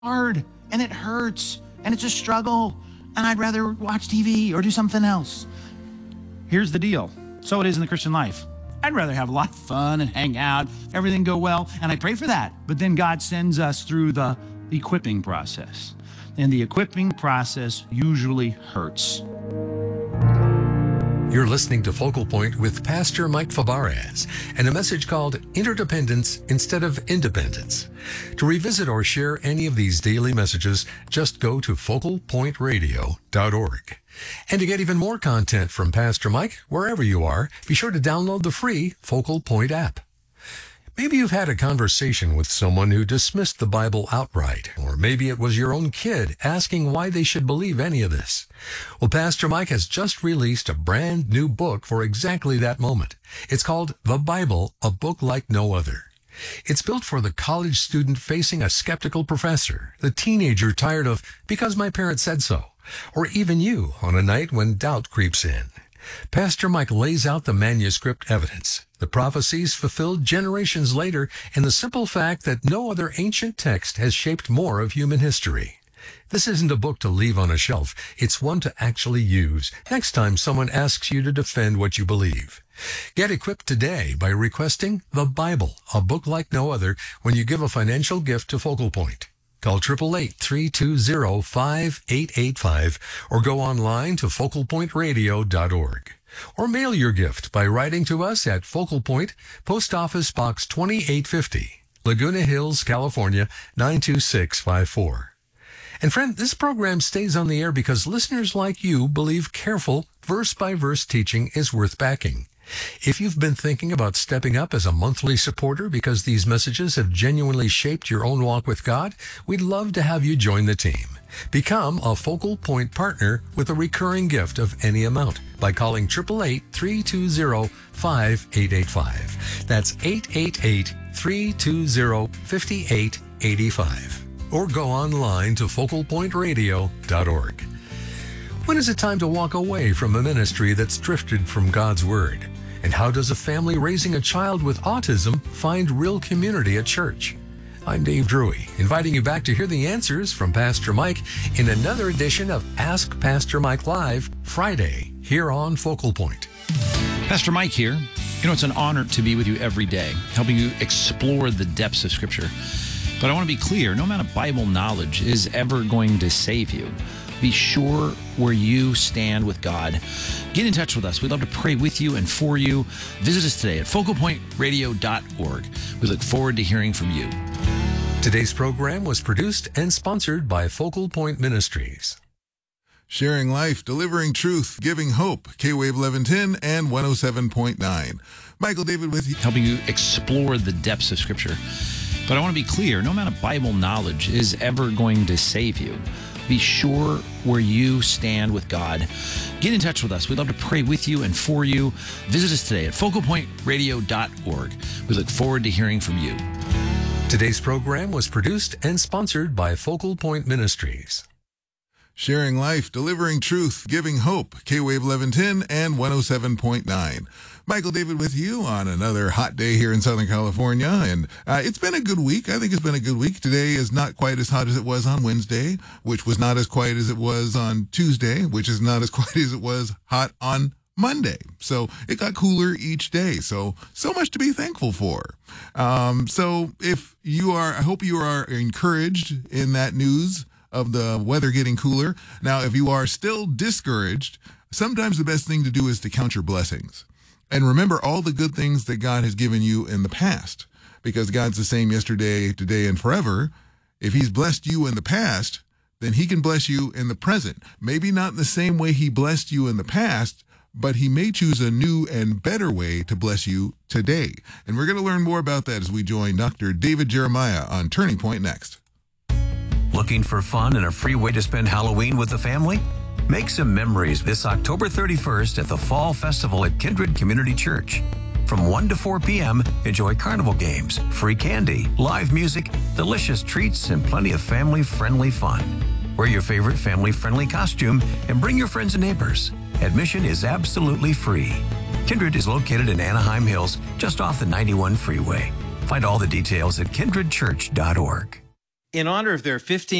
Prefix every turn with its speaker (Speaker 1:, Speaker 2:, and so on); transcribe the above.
Speaker 1: hard and it hurts and it's a struggle and I'd rather watch TV or do something else. Here's the deal. So it is in the Christian life. I'd rather have a lot of fun and hang out, everything go well, and I pray for that. But then God sends us through the equipping process. And the equipping process usually hurts.
Speaker 2: You're listening to Focal Point with Pastor Mike Fabarez and a message called Interdependence Instead of Independence. To revisit or share any of these daily messages, just go to focalpointradio.org. And to get even more content from Pastor Mike, wherever you are, be sure to download the free Focal Point app. Maybe you've had a conversation with someone who dismissed the Bible outright, or maybe it was your own kid asking why they should believe any of this. Well, Pastor Mike has just released a brand new book for exactly that moment. It's called The Bible, a Book Like No Other. It's built for the college student facing a skeptical professor, the teenager tired of because my parents said so, or even you on a night when doubt creeps in. Pastor Mike lays out the manuscript evidence, the prophecies fulfilled generations later, and the simple fact that no other ancient text has shaped more of human history. This isn't a book to leave on a shelf. It's one to actually use next time someone asks you to defend what you believe. Get equipped today by requesting The Bible, a Book Like No Other, when you give a financial gift to Focal Point. Call 888-320-5885 or go online to focalpointradio.org. Or mail your gift by writing to us at Focal Point, Post Office Box 2850, Laguna Hills, California, 92654. And friend, this program stays on the air because listeners like you believe careful, verse-by-verse teaching is worth backing. If you've been thinking about stepping up as a monthly supporter because these messages have genuinely shaped your own walk with God, we'd love to have you join the team. Become a Focal Point partner with a recurring gift of any amount by calling 888-320-5885. That's 888-320-5885. Or go online to focalpointradio.org. When is it time to walk away from a ministry that's drifted from God's Word? And how does a family raising a child with autism find real community at church? I'm Dave Drury, inviting you back to hear the answers from Pastor Mike in another edition of Ask Pastor Mike Live, Friday, here on Focal Point.
Speaker 3: Pastor Mike here. You know, it's an honor to be with you every day, helping you explore the depths of Scripture. But I want to be clear, no amount of Bible knowledge is ever going to save you. Be sure where you stand with God. Get in touch with us. We'd love to pray with you and for you. Visit us today at focalpointradio.org. We look forward to hearing from you.
Speaker 2: Today's program was produced and sponsored by Focal Point Ministries.
Speaker 4: Sharing life, delivering truth, giving hope. K-Wave 1110 and 107.9. Michael David with you.
Speaker 3: Helping you explore the depths of Scripture. But I want to be clear, no amount of Bible knowledge is ever going to save you. Be sure where you stand with God. Get in touch with us. We'd love to pray with you and for you. Visit us today at focalpointradio.org. We look forward to hearing from you.
Speaker 2: Today's program was produced and sponsored by Focal Point Ministries.
Speaker 4: Sharing life, delivering truth, giving hope. K-Wave 1110 and 107.9. Michael David with you on another hot day here in Southern California. And it's been a good week. I think it's been a good week. Today is not quite as hot as it was on Wednesday, which was not as quiet as it was on Tuesday, which is not as quiet as it was hot on Monday. So it got cooler each day. So much to be thankful for. So if you are, I hope you are encouraged in that news of the weather getting cooler. Now, if you are still discouraged, sometimes the best thing to do is to count your blessings. And remember all the good things that God has given you in the past, because God's the same yesterday, today, and forever. If he's blessed you in the past, then he can bless you in the present. Maybe not in the same way he blessed you in the past, but he may choose a new and better way to bless you today. And we're going to learn more about that as we join Dr. David Jeremiah on Turning Point next.
Speaker 5: Looking for fun and a free way to spend Halloween with the family? Make some memories this October 31st at the Fall Festival at Kindred Community Church. From 1 to 4 p.m., enjoy carnival games, free candy, live music, delicious treats, and plenty of family-friendly fun. Wear your favorite family-friendly costume and bring your friends and neighbors. Admission is absolutely free. Kindred is located in Anaheim Hills, just off the 91 freeway. Find all the details at kindredchurch.org.
Speaker 6: in honor of their 15th